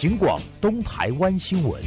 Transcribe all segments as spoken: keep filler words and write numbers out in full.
警广东台湾新闻。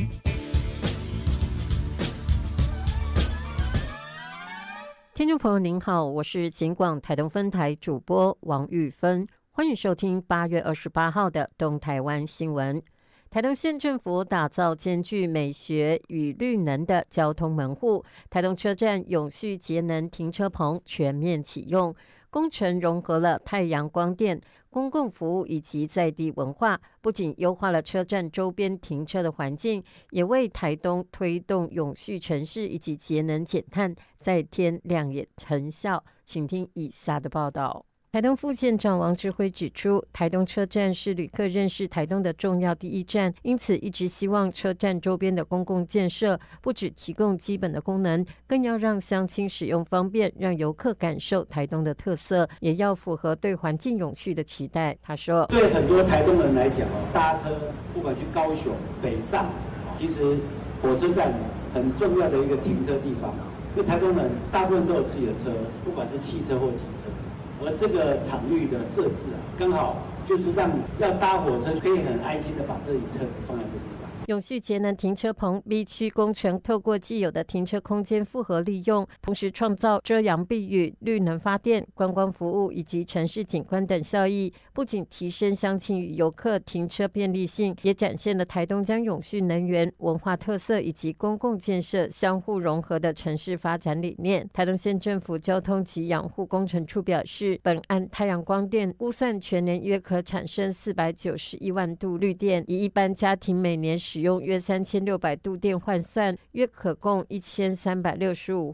听众朋友您好，我是警广台东分台主播王玉芬，欢迎收听八月二十八号的东台湾新闻。台东县政府打造兼具美学与绿能的交通门户，台东车站永续节能停车棚全面启用，工程融合了太阳光电、公共服务以及在地文化，不仅优化了车站周边停车的环境，也为台东推动永续城市以及节能减碳再添亮眼成效。请听以下的报道。台东副县长王志辉指出，台东车站是旅客认识台东的重要第一站，因此一直希望车站周边的公共建设不只提供基本的功能，更要让乡亲使用方便，让游客感受台东的特色，也要符合对环境永续的期待。他说， 对很多台东人来讲，搭车不管去高雄、北上，其实火车站很重要的一个停车地方，因为台东人大部分都有自己的车，不管是汽车或机车。而这个场域的设置啊，刚好就是让要搭火车可以很安心的把这里车子放在这里。 永续节能停车棚 B 区工程透过既有的停车空间复合利用，同时创造遮阳避雨、绿能发电、观光服务以及城市景观等效益，不仅提升乡亲与游客停车便利性，也展现了台东将永续能源、文化特色以及公共建设相互融合的城市发展理念。台东县政府交通及养护工程处表示，本案太阳光电估算全年约可产生四百九十一万度绿电，以一般家庭每年使用约三千六百度电换算，约可供一千三百六十五